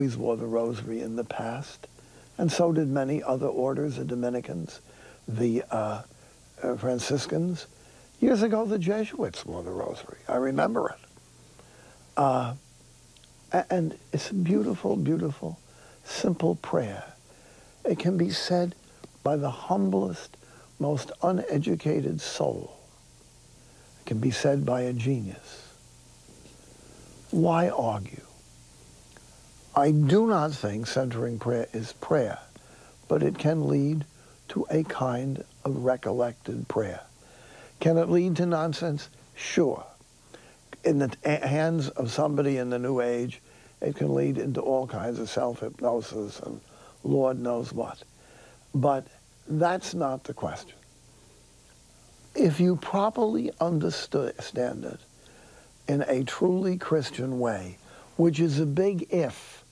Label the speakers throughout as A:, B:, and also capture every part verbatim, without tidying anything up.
A: always wore the rosary in the past, and so did many other orders, the Dominicans, the uh, uh, Franciscans. Years ago, the Jesuits wore the rosary. I remember it. Uh, and it's a beautiful, beautiful, simple prayer. It can be said by the humblest, most uneducated soul. It can be said by a genius. Why argue? I do not think centering prayer is prayer, but it can lead to a kind of recollected prayer. Can it lead to nonsense? Sure. In the hands of somebody in the New Age, it can lead into all kinds of self-hypnosis and Lord knows what. But that's not the question. If you properly understand it in a truly Christian way, which is a big if,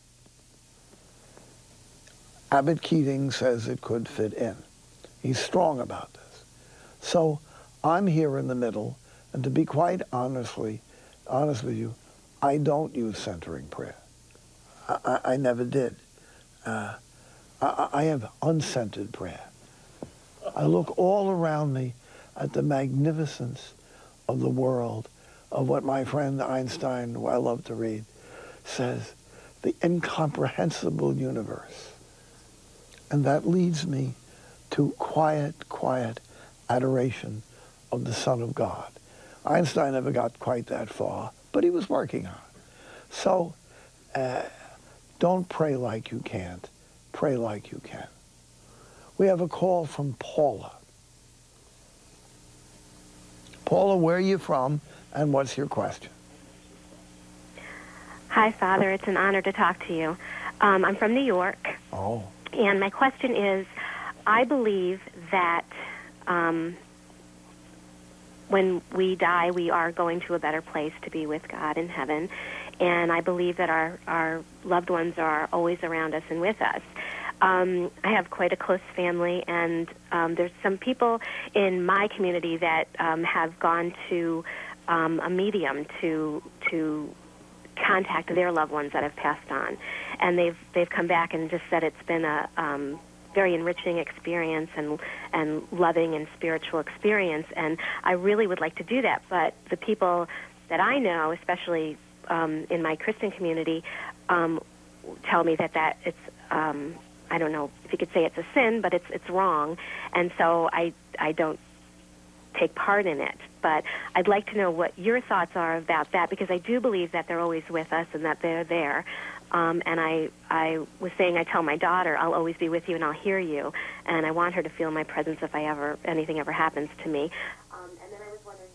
A: Abbot Keating says it could fit in. He's strong about this. So I'm here in the middle, and to be quite honestly, honest with you, I don't use centering prayer. I, I, I never did. Uh, I, I have uncentered prayer. I look all around me at the magnificence of the world, of what my friend Einstein, who I love to read, says, the incomprehensible universe. And that leads me to quiet, quiet adoration of the Son of God. Einstein never got quite that far, but he was working on it. So uh, don't pray like you can't. Pray like you can. We have a call from Paula. Paula, where are you from, and what's your question?
B: Hi, Father. It's an honor to talk to you. Um, I'm from New York.
A: Oh.
B: And my question is, I believe that um, when we die, we are going to a better place to be with God in heaven. And I believe that our, our loved ones are always around us and with us. Um, I have quite a close family, and um, there's some people in my community that um, have gone to um, a medium to to contact their loved ones that have passed on, and they've they've come back and just said it's been a um, very enriching experience and and loving and spiritual experience. And I really would like to do that, but the people that I know, especially um, in my Christian community, um, tell me that that it's um, I don't know if you could say it's a sin, but it's it's wrong, and so I I don't take part in it. But I'd like to know what your thoughts are about that, because I do believe that they're always with us and that they're there. Um, and I I was saying, I tell my daughter, I'll always be with you and I'll hear you, and I want her to feel my presence if I ever anything ever happens to me. Um, and then I was wondering.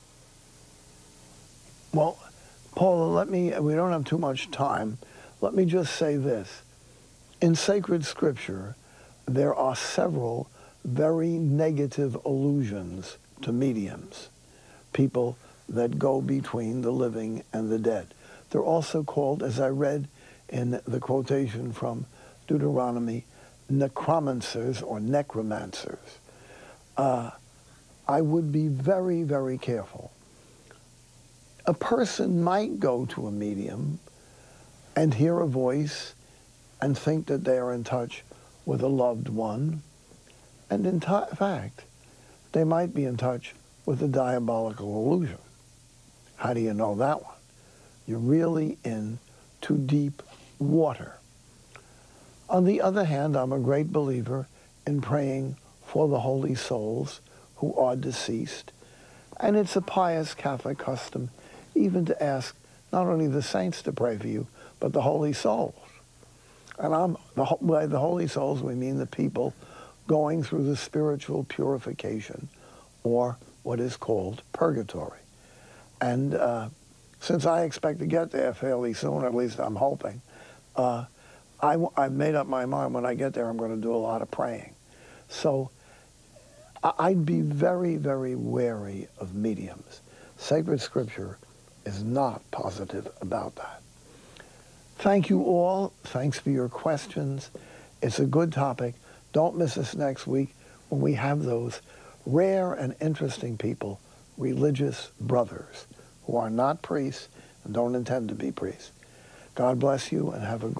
A: Well, Paula, let me. We don't have too much time. Let me just say this. In sacred scripture, there are several very negative allusions to mediums, people that go between the living and the dead. They're also called, as I read in the quotation from Deuteronomy, necromancers or necromancers. Uh, I would be very, very careful. A person might go to a medium and hear a voice and think that they are in touch with a loved one. And in fact, they might be in touch with a diabolical illusion. How do you know that one? You're really in too deep water. On the other hand, I'm a great believer in praying for the holy souls who are deceased. And it's a pious Catholic custom even to ask not only the saints to pray for you, but the holy souls. And I'm, by the holy souls, we mean the people going through the spiritual purification, or what is called purgatory. And uh, since I expect to get there fairly soon, at least I'm hoping, uh, I, I've made up my mind when I get there I'm going to do a lot of praying. So I'd be very, very wary of mediums. Sacred Scripture is not positive about that. Thank you all. Thanks for your questions. It's a good topic. Don't miss us next week when we have those rare and interesting people, religious brothers, who are not priests and don't intend to be priests. God bless you and have a